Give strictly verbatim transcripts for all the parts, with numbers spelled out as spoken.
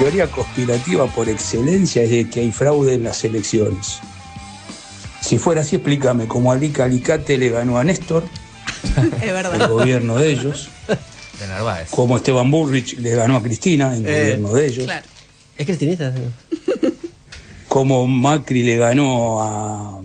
teoría conspirativa por excelencia es de que hay fraude en las elecciones. Si fuera así, explícame cómo Alica Alicate le ganó a Néstor, es verdad, el gobierno de ellos, de Narváez. Como Esteban Bullrich le ganó a Cristina, en el eh, gobierno de ellos. Claro. ¿Es cristinista? Como Macri le ganó a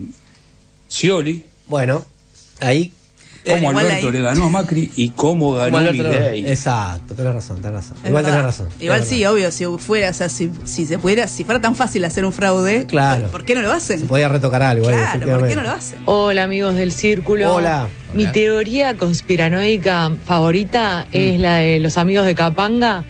Scioli. Bueno, ahí... Como Alberto ahí. le ganó a Macri y cómo ganó Milei. Exacto, tenés razón, tenés razón. Es igual verdad. tenés razón. Igual tenés sí, razón. obvio, si fuera, o sea, si, si se pudiera, si fuera tan fácil hacer un fraude, claro. ¿por qué no lo hacen? Se podía retocar algo. Claro, ahí, ¿por qué no lo hacen? Hola amigos del Círculo. Hola. Mi Hola. teoría conspiranoica favorita mm. es la de los amigos de Capanga,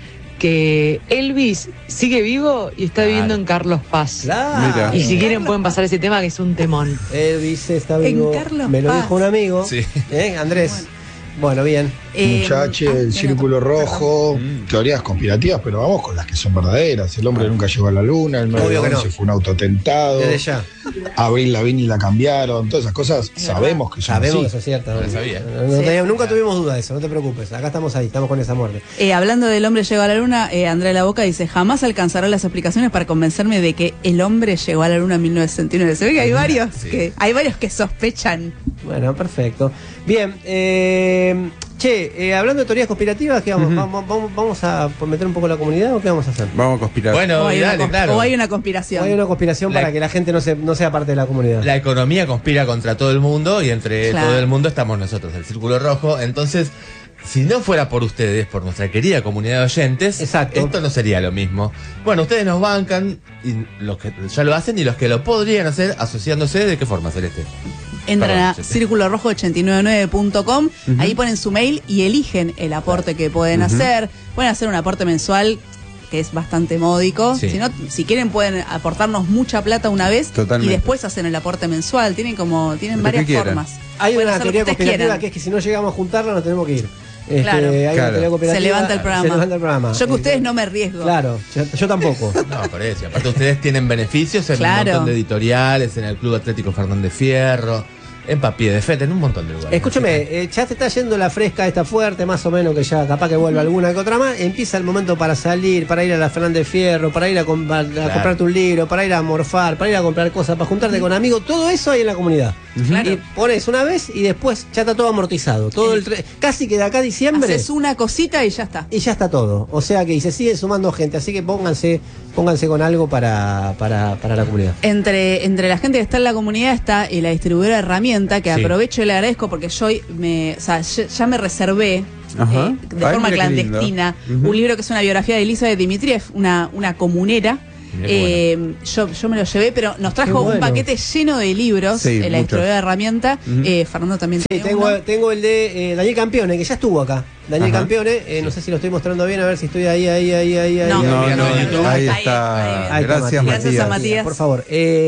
que Elvis sigue vivo y está claro. viviendo en Carlos Paz. Claro. Y si quieren pueden pasar ese tema, que es un temón. Elvis está vivo. En Carlos Me lo Paz. dijo un amigo. Sí. ¿Eh, Andrés? Bueno. Bueno, bien. Eh, Muchachos, el Círculo Rojo, mm. teorías conspirativas, pero vamos con las que son verdaderas. El hombre nunca llegó a la luna, el nueve once no. fue un autoatentado. Desde ya. Abril Lavigne la cambiaron, todas esas cosas es sabemos que son Sabemos así. que eso es cierto. No lo sabía. No, no, sí. Nunca tuvimos duda de eso, no te preocupes. Acá estamos ahí, estamos con esa muerte. Eh, hablando del hombre llegó a la luna, eh, Andrea La Boca dice, jamás alcanzarán las explicaciones para convencerme de que el hombre llegó a la luna en mil novecientos sesenta y nueve. Se ve que hay varios, sí. que, hay varios que sospechan. Bueno, perfecto. Bien, eh... Che, eh, hablando de teorías conspirativas, ¿qué vamos, uh-huh. vamos, vamos, ¿vamos a meter un poco la comunidad o qué vamos a hacer? Vamos a conspirar. Bueno, o hay, dale, una, claro. o hay una conspiración. O hay una conspiración la, para que la gente no, se, no sea parte de la comunidad. La economía conspira contra todo el mundo y entre claro. todo el mundo estamos nosotros, el Círculo Rojo. Entonces, si no fuera por ustedes, por nuestra querida comunidad de oyentes, Exacto. esto no sería lo mismo. Bueno, ustedes nos bancan, y los que ya lo hacen y los que lo podrían hacer asociándose, ¿de qué forma, Celeste? Entran a círculo rojo ochenta y nueve nueve punto com, uh-huh. ahí ponen su mail y eligen el aporte que pueden uh-huh. hacer. Pueden hacer un aporte mensual que es bastante módico. Sí. Si no, si quieren pueden aportarnos mucha plata una vez Totalmente. y después hacen el aporte mensual. Tienen como tienen varias formas. Hay pueden una teoría conspirativa quieran. que es que si no llegamos a juntarla nos tenemos que ir. Este, claro. hay claro. Una se levanta el programa. Se levanta el programa. Yo que ustedes este, no me arriesgo. Claro, yo, yo tampoco. No, por eso. Aparte ustedes tienen beneficios en claro. un montón de editoriales, en el Club Atlético Fernández Fierro, en Papié de Fete, en un montón de lugares. Escúchame, eh, ya te está yendo la fresca esta fuerte, más o menos, que ya capaz que vuelva alguna que otra más. Empieza el momento para salir, para ir a la Fernández Fierro, para ir a, com a, a claro. comprarte un libro, para ir a morfar, para ir a comprar cosas, para juntarte con amigos. Todo eso hay en la comunidad. Claro. Y pones una vez y después ya está todo amortizado. Todo el casi que de acá a diciembre. Haces una cosita y ya está. Y ya está todo. O sea que y se sigue sumando gente. Así que pónganse, pónganse con algo para, para, para la comunidad. Entre, entre la gente que está en la comunidad está eh, la distribuidora de herramienta, que sí. aprovecho y le agradezco porque yo me, o sea, ya me reservé. Eh, de Ay, forma clandestina, uh-huh. un libro que es una biografía de Elizabeth Dimitriev, una, una comunera. Eh, bueno. yo, yo me lo llevé, pero nos trajo bueno. un paquete lleno de libros sí, en la distribuidora de herramienta. Uh-huh. eh, Fernando también sí, tengo, uno. tengo el de eh, Daniel Campione, que ya estuvo acá. Daniel Ajá. Campione, eh, no sé si lo estoy mostrando bien, a ver si estoy ahí, ahí, ahí, ahí. No, ahí, no, ahí, no, ahí, no, no, ahí está. Ahí está. Gracias, Matías. Gracias a Matías. Por favor.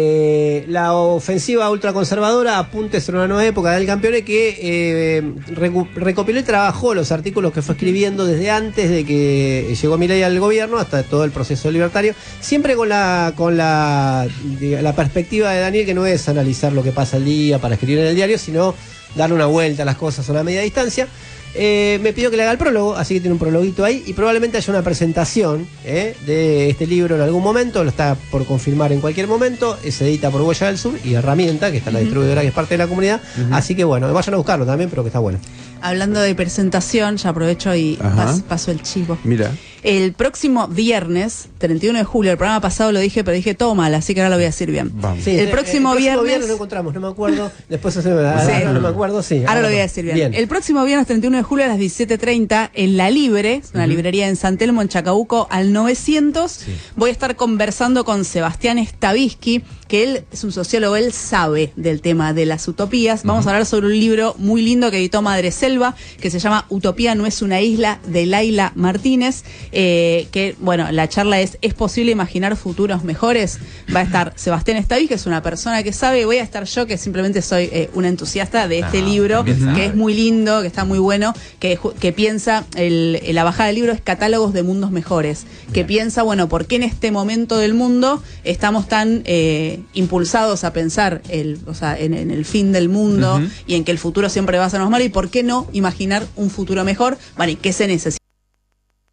Eh, la ofensiva ultraconservadora, apuntes en una nueva época de Daniel Campione, que eh, recu recopiló y trabajó los artículos que fue escribiendo desde antes de que llegó Milei al gobierno hasta todo el proceso libertario, siempre con la con la, la perspectiva de Daniel, que no es analizar lo que pasa al día para escribir en el diario, sino darle una vuelta a las cosas a una media distancia. Eh, me pidió que le haga el prólogo, así que tiene un prologuito ahí y probablemente haya una presentación eh, de este libro en algún momento, lo está por confirmar en cualquier momento, se edita por Huella del Sur y Herramienta, que está en la distribuidora que es parte de la comunidad, uh-huh. así que bueno, vayan a buscarlo también, pero que está bueno. Hablando de presentación, ya aprovecho y pas, paso el chivo. Mira. El próximo viernes, treinta y uno de julio, el programa pasado lo dije, pero dije todo mal, así que ahora lo voy a decir bien. Vamos. Sí, el, el, próximo el próximo viernes... viernes lo encontramos, no me acuerdo, después se me da, sí. ahora no me acuerdo, sí. Ahora, ahora lo voy a decir bien. bien. El próximo viernes, treinta y uno de julio, a las diecisiete treinta, en La Libre, una uh-huh. librería en San Telmo, en Chacabuco, al novecientos, sí. voy a estar conversando con Sebastián Stavisky, que él es un sociólogo, él sabe del tema de las utopías. Vamos uh-huh. a hablar sobre un libro muy lindo que editó Madre Selva, que se llama Utopía no es una isla, de Laila Martínez, eh, que, bueno, la charla es ¿es posible imaginar futuros mejores? Va a estar Sebastián Stavisky, que es una persona que sabe, voy a estar yo, que simplemente soy eh, una entusiasta de este ah, libro, que es muy lindo, que está muy bueno, que, que piensa, el, la bajada del libro es Catálogos de Mundos Mejores, que Bien. piensa, bueno, ¿por qué en este momento del mundo estamos tan... Eh, impulsados a pensar el, o sea, en, en el fin del mundo uh-huh. y en que el futuro siempre va a ser más malo y por qué no imaginar un futuro mejor? Bueno, ¿y qué se necesita?